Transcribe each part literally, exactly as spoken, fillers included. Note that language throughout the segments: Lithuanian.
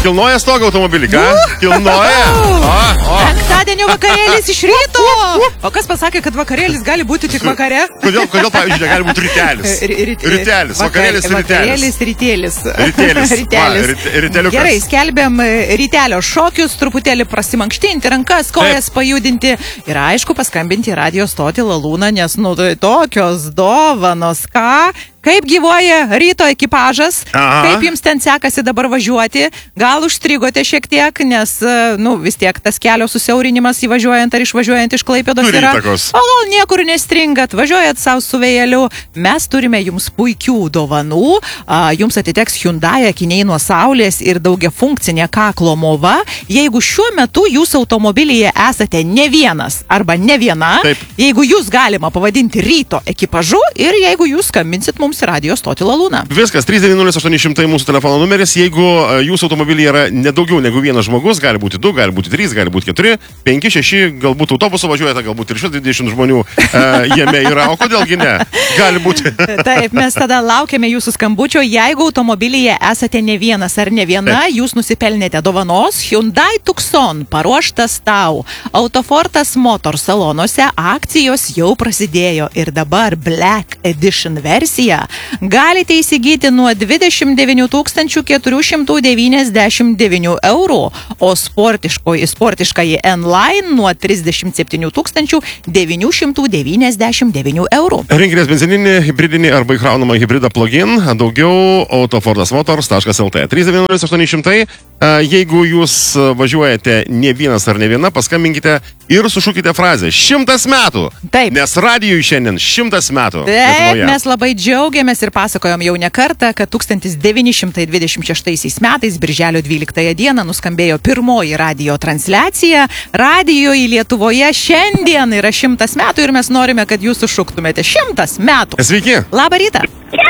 kilnoja stogą automobilį, ką? Kilnoja. O, o. Penktadienio vakarėlis iš ryto. O kas pasakė, kad vakarėlis gali būti tik vakare? Kodėl, kodėl pavyzdžiui, negali būti rytelis? Rytelis, vakarėlis rytelis. Vakarėlis rytelis. Rytelis. Rytelis. Va, ryteliukas. Gerai, skelbiam rytelio šokius, truputėlį prasimankštinti, rankas, kojas pajudinti ir aišku, paskambinti į radio stotį Lalūną, nes nu tai tokios dovanos, ką? Kaip gyvoja ryto ekipažas, Aha. kaip jums ten sekasi dabar važiuoti, gal užstrigote šiek tiek, nes, nu, vis tiek tas kelio susiaurinimas įvažiuojant ar išvažiuojant iš Klaipėdos yra. O gal niekur nestringat, važiuojat savo su vėjeliu, mes turime jums puikių dovanų, jums atiteks Hyundai akiniai nuo saulės ir daugia funkcinė kaklo mova. Jeigu šiuo metu jūs automobilyje esate ne vienas arba ne viena, Taip. jeigu jūs galima pavadinti ryto ekipažu ir jeigu jūs skambinsit mums radio stoti Lalūną. Viskas, trys devyni nulis aštuoni šimtai mūsų telefono numeris. Jeigu jūsų automobilyje yra nedaugiau negu vienas žmogus, gali būti du, gali būti trys, gali būti keturi, penki, šeši, galbūt autobusu važiuojate, galbūt ir šis dvidešimt žmonių e, jame yra. O kodėlgi ne? Gali būti. Taip, mes tada laukiame jūsų skambučio. Jeigu automobilyje esate ne vienas ar ne viena, Taip. jūs nusipelnėte dovanos Hyundai Tucson paruoštas tau. Autofortas Motor salonuose akcijos jau prasidėjo ir dabar Black Edition versija galite įsigyti nuo dvidešimt devynių tūkstančių keturių šimtų devyniasdešimt devynių eurų, o sportiškoji, sportiškai N-Line nuo trisdešimt septynių tūkstančių devynių šimtų devyniasdešimt devynių eurų. Rinkitės benzininį, hibridinį arba įkraunamą hibridą plug-in, daugiau autofortas motors taškas el tė. trys devyni nulis aštuoni šimtai. Jeigu jūs važiuojate ne vienas ar ne viena, paskambinkite ir sušūkite frazę šimtas metų. Taip. Nes radijui šiandien šimtas metų. Taip, mes labai džiaugiamės ir pasakojom jau ne kartą, kad tūkstantis devyni šimtai dvidešimt šeštaisiais metais, birželio dvyliktąją dieną, nuskambėjo pirmoji radio transliacija. Radijoje Lietuvoje šiandien yra šimtas metų ir mes norime, kad jūs sušuktumėte šimtas metų. Sveiki. Labą rytą.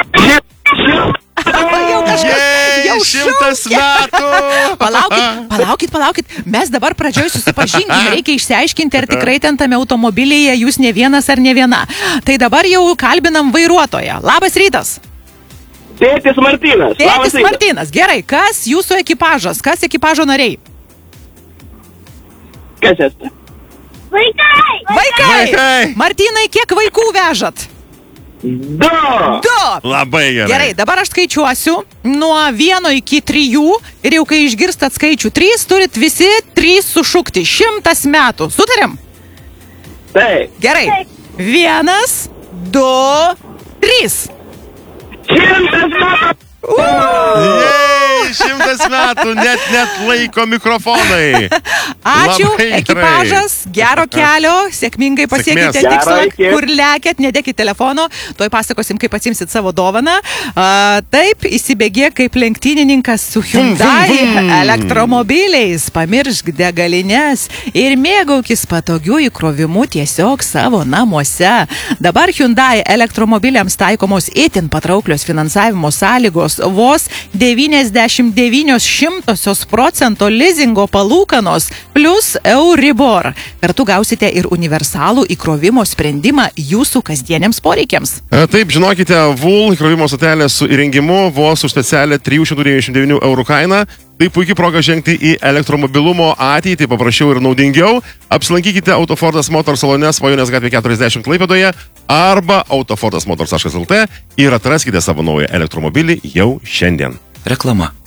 Jau kažkas, jau šimtas metų. Palaukit, palaukit, palaukit. Mes dabar pradžioj susipažinkim, reikia išsiaiškinti, ar tikrai ten tame automobilyje jūs ne vienas ar ne viena. Tai dabar jau kalbinam vairuotoją. Labas rytas. Tėtis Martynas. Tėtis Martynas. Gerai, kas jūsų ekipažas? Kas ekipažo nariai? Kas esate? Vaikai! Vaikai! Vaikai! Martynai, kiek vaikų vežat? Du! Du! Labai gerai. Gerai, dabar aš skaičiuosiu nuo vieno iki trijų ir jau kai išgirstat skaičių trys, turit visi trys sušukti. Šimtas metų. Sutarėm? Taip. Gerai. Vienas, du, trys. Šimtas metų! Jei, šimtas metų, net, net laiko mikrofonai. Ačiū, Labai ekipažas, gero kelio, sėkmingai pasiekite Sėkmės. tikslą, Gero, kur lekėt, nedėkit telefono, tuoj pasakosim, kaip atsimsit savo dovaną. A, taip, įsibėgė kaip lenktynininkas su Hyundai Vum, vum, vum. elektromobiliais, pamiršk degalinės ir mėgaukis patogių įkrovimų tiesiog savo namuose. Dabar Hyundai elektromobiliams taikomos itin patrauklios finansavimo sąlygos, vos devyniasdešimt devynios šimtosios procento lizingo palūkanos plus Euribor. Kartu gausite ir universalų įkrovimo sprendimą jūsų kasdieniams poreikiams. Taip, žinokite, Vul įkrovimo stotelė su įrengimu vos už specialią trijų šimtų devyniasdešimt devynių eurų kainą. Tai puikiai proga žengti į elektromobilumo ateitį, paprasčiau ir naudingiau. Apsilankykite Autofortas Motor salone Svajonės gatvė keturiasdešimt Klaipėdoje arba autofortas motors taškas el tė ir atraskite savo naują elektromobilį jau šiandien. Reklama.